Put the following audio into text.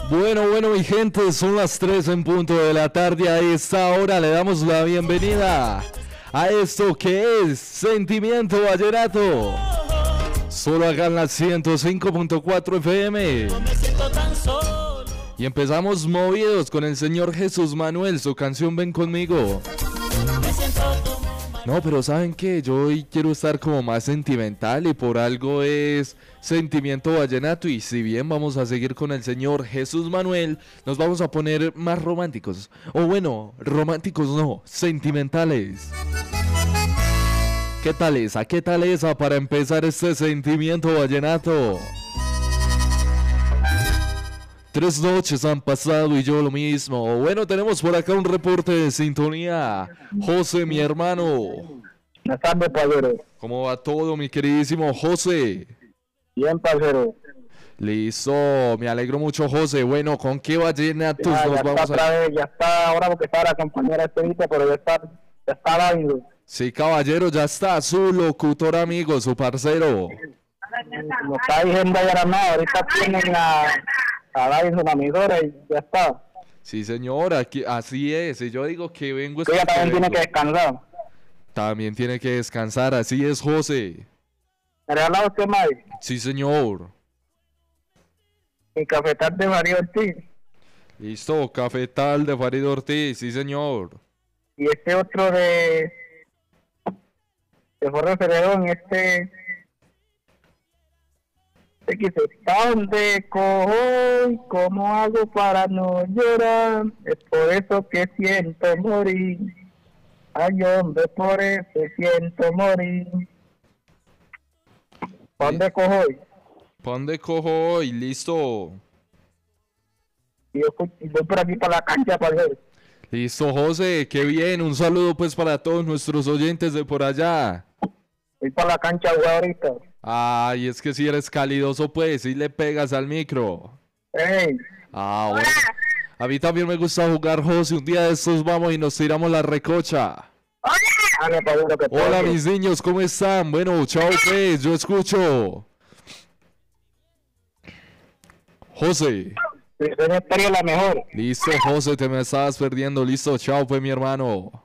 Bueno, mi gente, son las 3 en punto de la tarde. A esta hora le damos la bienvenida a esto que es Sentimiento Vallenato. Solo acá en la 105.4 FM. Y empezamos movidos con el señor Jesús Manuel, su canción Ven Conmigo. No, pero ¿saben qué? Yo hoy quiero estar como más sentimental y por algo es Sentimiento Vallenato. Y si bien vamos a seguir con el señor Jesús Manuel, nos vamos a poner más románticos. O bueno, románticos no, sentimentales. ¿Qué tal esa? ¿Qué tal esa para empezar este Sentimiento Vallenato? 3 noches han pasado y yo lo mismo. Bueno, tenemos por acá un reporte de sintonía. José, mi hermano. Buenas tardes, parcero. ¿Cómo va todo, mi queridísimo José? Bien, parcero. Listo, me alegro mucho, José. Bueno, ¿con qué vallenatos nos vamos otra vez, ya está, ahora porque está la compañera Estelita, pero ya está válido. Sí, caballero, ya está su locutor amigo, su parcero. Como está diciendo ayer nada, ahorita tienen la emisora y ya está. Sí, señora, así es. Y yo digo que vengo... Ella también tiene que descansar. También tiene que descansar, así es, José. ¿Me regalaba usted, Mike? Sí, señor. El cafetal de Mario Ortiz. Listo, cafetal de Farid Ortiz, sí, señor. Y este otro de Jorge Celedón, que dice, ¿dónde cojo y cómo hago para no llorar? Es por eso que siento morir. Ay, hombre, por eso siento morir. ¿Dónde cojo hoy? ¿Dónde cojo hoy? Listo. Y yo voy por aquí para la cancha para ver. Listo, José, qué bien. Un saludo pues para todos nuestros oyentes de por allá. Voy para la cancha, güey, ahorita. Ay, es que si eres calidoso, pues, si le pegas al micro. Hey. Ah, bueno. A mí también me gusta jugar, José. Un día de estos vamos y nos tiramos la recocha. Hola, mis niños, ¿cómo están? Bueno, chao, pues, yo escucho. José. La mejor. Listo, José, te me estabas perdiendo. Listo, chao, pues, mi hermano.